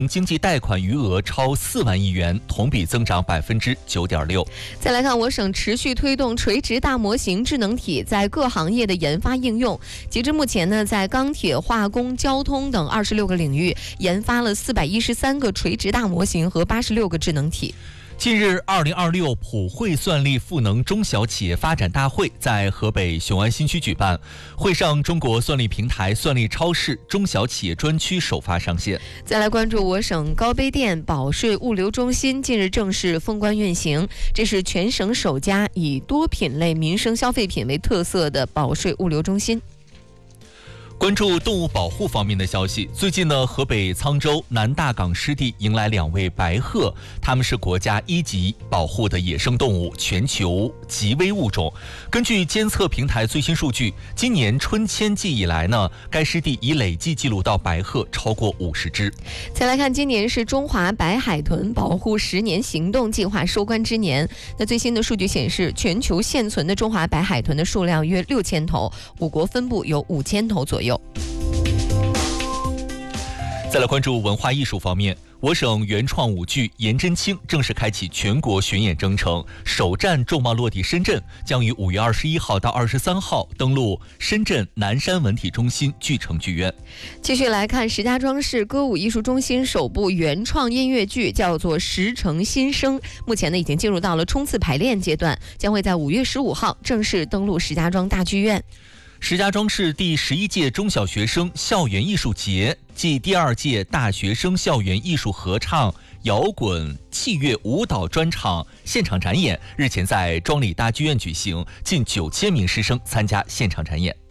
经济贷款余额超4万亿元，同比增长9.6%。 再来看，我省持续推动垂直大模型智能体在各行业的研发应用。截至目前呢，在钢铁、化工、交通等26个领域研发了413个垂直大模型和86个智能体。 近日，2026普惠算力赋能中小企业发展大会在河北雄安新区举办。会上，中国算力平台算力超市中小企业专区首发上线。 再来关注我省高碑店保税物流中心近日正式封关运行，这是全省首家以多品类民生消费品为特色的保税物流中心。 关注动物保护方面的消息，最近呢，河北沧州南大港湿地迎来2位白鹤，它们是国家1级保护的野生动物，全球极危物种。根据监测平台最新数据，今年春迁季以来呢，该湿地已累计记录到白鹤超过50只。 再来看，今年是中华白海豚保护10年行动计划收官之年。那最新的数据显示，全球现存的中华白海豚的数量约6000头，我国分布有5000头左右。 再来关注文化艺术方面，我省原创舞剧《颜真卿》正式开启全国巡演征程，首站重磅落地深圳，将于5月21号到23号登陆深圳南山文体中心剧城剧院。 继续来看，石家庄市歌舞艺术中心首部原创音乐剧叫做《石城新生》，目前呢已经进入到了冲刺排练阶段，将会在5月15号正式登陆石家庄大剧院。 石家庄市第11届中小学生校园艺术节暨第2届大学生校园艺术合唱、摇滚、器乐舞蹈专场现场展演日前在庄里大剧院举行，近9000名师生参加现场展演。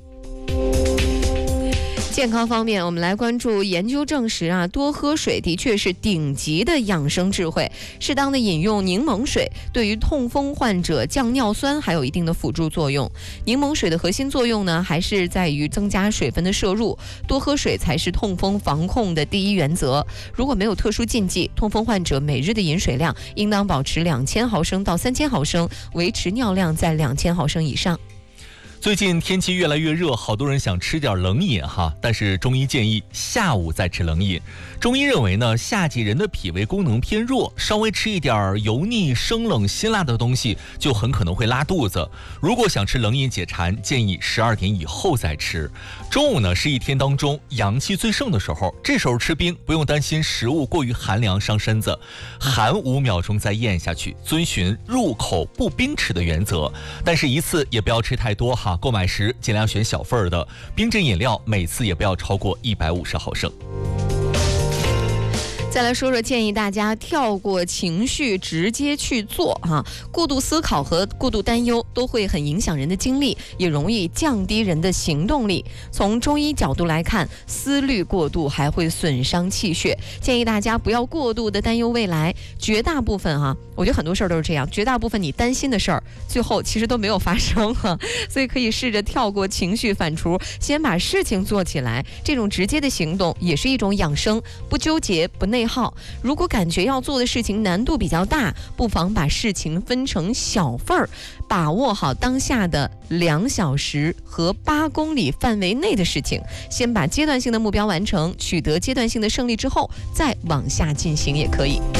健康方面，我们来关注研究证实多喝水的确是顶级的养生智慧。适当的饮用柠檬水对于痛风患者降尿酸还有一定的辅助作用。柠檬水的核心作用呢，还是在于增加水分的摄入，多喝水才是痛风防控的第一原则。如果没有特殊禁忌，痛风患者每日的饮水量应当保持2000毫升到3000毫升，维持尿量在2000毫升以上。 最近天气越来越热，好多人想吃点冷饮哈，但是中医建议下午再吃冷饮。中医认为呢，夏季人的脾胃功能偏弱，稍微吃一点油腻、生冷、辛辣的东西，就很可能会拉肚子。如果想吃冷饮解馋，建议12点以后再吃。中午呢是一天当中阳气最盛的时候，这时候吃冰，不用担心食物过于寒凉伤身子，含5秒钟再咽下去，遵循入口不冰吃的原则。但是一次也不要吃太多哈。购买时尽量选小份的冰镇饮料，每次也不要超过150毫升。 再来说说建议大家跳过情绪直接去做过度思考和过度担忧都会很影响人的精力，也容易降低人的行动力。从中医角度来看，思虑过度还会损伤气血，建议大家不要过度的担忧未来。绝大部分我觉得很多事儿都是这样，绝大部分你担心的事儿最后其实都没有发生所以可以试着跳过情绪反刍，先把事情做起来。这种直接的行动也是一种养生，不纠结不内耗。如果感觉要做的事情难度比较大，不妨把事情分成小份儿，把握好当下的2小时和8公里范围内的事情，先把阶段性的目标完成，取得阶段性的胜利之后，再往下进行也可以。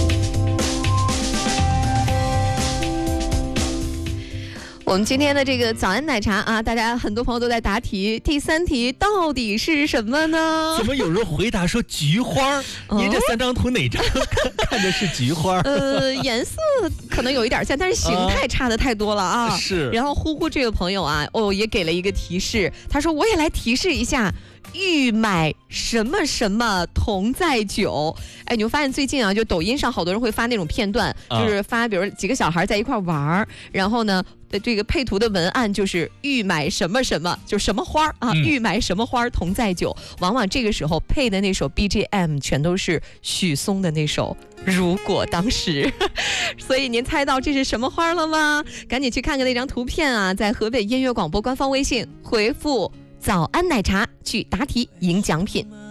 我们今天的这个早安奶茶大家很多朋友都在答题。第3题到底是什么呢？ 怎么有人回答说菊花？您这3张图哪张看的是菊花？ 颜色可能有一点像，但是形态差的太多了是。 然后呼呼这个朋友也给了一个提示，他说我也来提示一下。欲买什么什么同载酒。你会发现最近就抖音上好多人会发那种片段，就是发比如几个小孩在一块玩，然后呢这个配图的文案就是欲买什么什么，就什么花欲买什么花同载酒。往往这个时候配的那首 BGM 全都是许嵩的那首如果当时所以您猜到这是什么花了吗？赶紧去看看那张图片在河北音乐广播官方微信回复早安奶茶去答题赢奖品。